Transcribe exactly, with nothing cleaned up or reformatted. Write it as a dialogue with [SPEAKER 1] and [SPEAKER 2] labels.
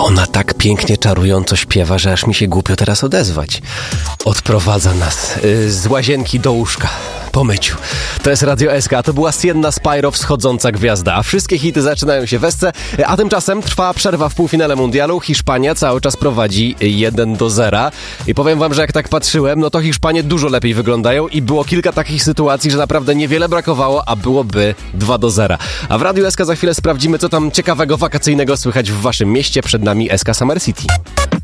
[SPEAKER 1] Ona tak pięknie, czarująco śpiewa, że aż mi się głupio teraz odezwać. Odprowadza nas yy, z łazienki do łóżka. Po myciu. To jest Radio S K, a to była Sienna Spyro, wschodząca gwiazda. A wszystkie hity zaczynają się w Esce, a tymczasem trwa przerwa w półfinale mundialu. Hiszpania cały czas prowadzi jeden do zera. I powiem wam, że jak tak patrzyłem, no to Hiszpanie dużo lepiej wyglądają i było kilka takich sytuacji, że naprawdę niewiele brakowało, a byłoby dwa do zera. A w Radio S K za chwilę sprawdzimy, co tam ciekawego, wakacyjnego słychać w waszym mieście. Przed nami S K Summer City.